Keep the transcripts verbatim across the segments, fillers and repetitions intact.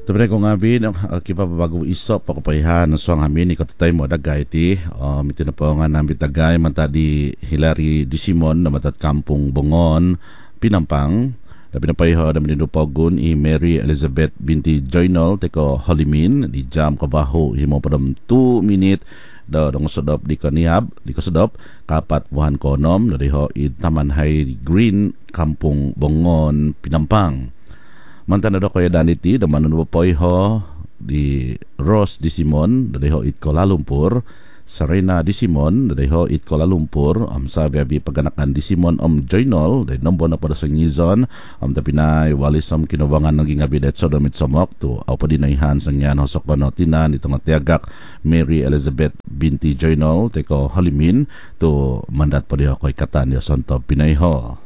Tabi ko nga bin, uh, kipabago iso, pakupayhan, suang amin, ikatatay mo, dagay ti, um, ito na po nga namin dagay, manta di Hilary Di Simon, na matat kampung Bongon, Pinampang, na pinapayho na mininupogun, i Mary Elizabeth binti Joynol, teko Holimin, di Jam Kabaho, himo pa dam two minute, daw dong sodop di kaniyab, di kasodop, kapat buhan konom, na diho, itamanhay Green, kampung Bongon, Pinampang. Mantan na kaya daniti da manuno poy ho di Rose Di Simon da ho it Kuala Lumpur, Serena Di Simon da ho it Kuala Lumpur, am sabi abi paganakan Di Simon om Joynol da nombo na pada sa ngizon am tapinay walisom kinubangan naging abidet so damit somok to aw pa dinayhan sang yan ho sokono tinan itong tiagak Mary Elizabeth binti Joynol teko Holimin to mandat pa diho koy katan yo santo pinay ho.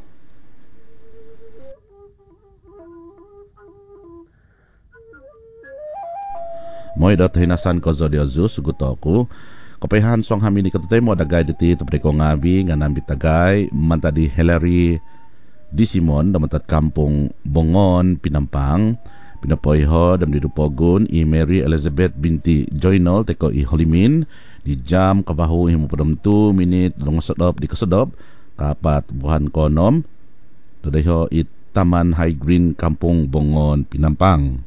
Moy dot hinasan ko zo dia zu suguto ko kapayhan song hamin ni katutay mo dagay diti tapre ko ngabi nga nambit tagay manta di Hilary Di Simon damatat kampung Bongon Pinampang pinapoy ho dam di dupogun i Mary Elizabeth binti Joynol teko i Holimin di Jam Kabaho himo padam two minute dong sodop di kasodop kapat buhan konom daday ho it Taman High Green kampung Bongon Pinampang.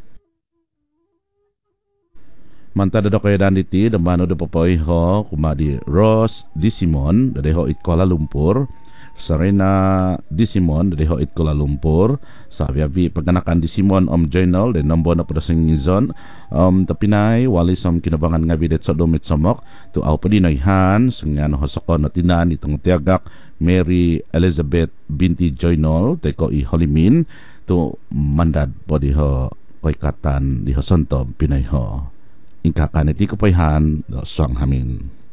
Mantada do kaya daniti damano do papoy ho kumadi Rose Di Simon dadeho it Kuala Lumpur, Serena Di Simon dadeho it Kuala Lumpur, sabi paganakan Di Simon om Joynol de nombo na pada singizon um tapinay wali som kinabangan nga bidet sa dumit somok to aw padinayhan singano hosokon no tinan itong tiagak Mary Elizabeth binti Joynol teko i Holimin to mandad podi ho koy katan di ho santo pinay ho. Ingkakan iti kapayhan do sang hamin.